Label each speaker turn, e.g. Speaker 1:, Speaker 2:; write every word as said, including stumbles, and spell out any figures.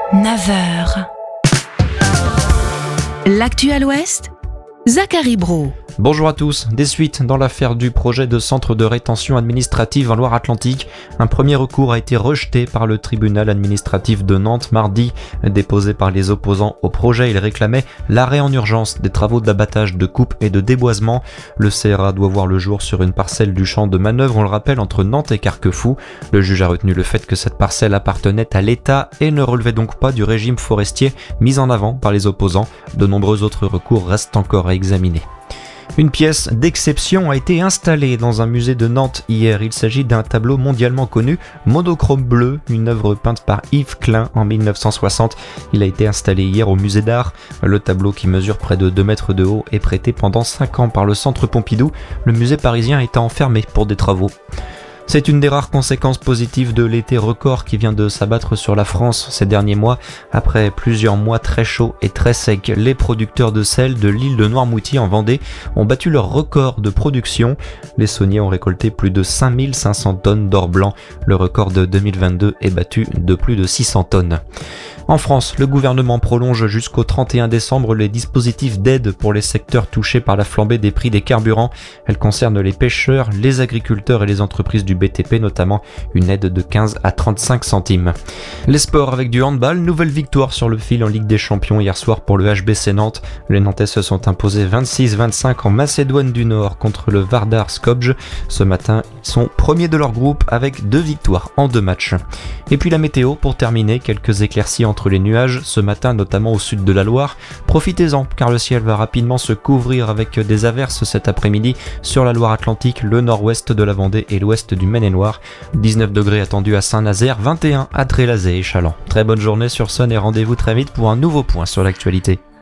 Speaker 1: neuf heures. L'actu à l'Ouest, Zachary Brault.
Speaker 2: Bonjour à tous. Des suites dans l'affaire du projet de centre de rétention administrative en Loire-Atlantique. Un premier recours a été rejeté par le tribunal administratif de Nantes mardi. Déposé par les opposants au projet, ils réclamaient l'arrêt en urgence des travaux d'abattage, de coupe et de déboisement. Le C R A doit voir le jour sur une parcelle du champ de manœuvre, on le rappelle, entre Nantes et Carquefou. Le juge a retenu le fait que cette parcelle appartenait à l'État et ne relevait donc pas du régime forestier mis en avant par les opposants. De nombreux autres recours restent encore à examiner. Une pièce d'exception a été installée dans un musée de Nantes hier. Il s'agit d'un tableau mondialement connu, Monochrome bleu, une œuvre peinte par Yves Klein en dix-neuf cent soixante. Il a été installé hier au musée d'art. Le tableau, qui mesure près de deux mètres de haut, est prêté pendant cinq ans par le centre Pompidou, le musée parisien étant enfermé pour des travaux. C'est une des rares conséquences positives de l'été record qui vient de s'abattre sur la France ces derniers mois. Après plusieurs mois très chauds et très secs, les producteurs de sel de l'île de Noirmoutier en Vendée ont battu leur record de production. Les sauniers ont récolté plus de cinq mille cinq cents tonnes d'or blanc. Le record de deux mille vingt-deux est battu de plus de six cents tonnes. En France, le gouvernement prolonge jusqu'au trente et un décembre les dispositifs d'aide pour les secteurs touchés par la flambée des prix des carburants. Elle concerne les pêcheurs, les agriculteurs et les entreprises du B T P, notamment une aide de quinze à trente-cinq centimes. Les sports avec du handball, nouvelle victoire sur le fil en Ligue des Champions hier soir pour le H B C Nantes. Les Nantais se sont imposés vingt-six vingt-cinq en Macédoine du Nord contre le Vardar Skopje. Ce matin, ils sont premiers de leur groupe avec deux victoires en deux matchs. Et puis la météo pour terminer, quelques éclaircies entre les nuages ce matin, notamment au sud de la Loire. Profitez-en car le ciel va rapidement se couvrir avec des averses cet après-midi sur la Loire-Atlantique, le nord-ouest de la Vendée et l'ouest du Maine-et-Loire. dix-neuf degrés attendus à Saint-Nazaire, vingt et un à Trélazé et Chaland. Très bonne journée sur Sun et rendez-vous très vite pour un nouveau point sur l'actualité.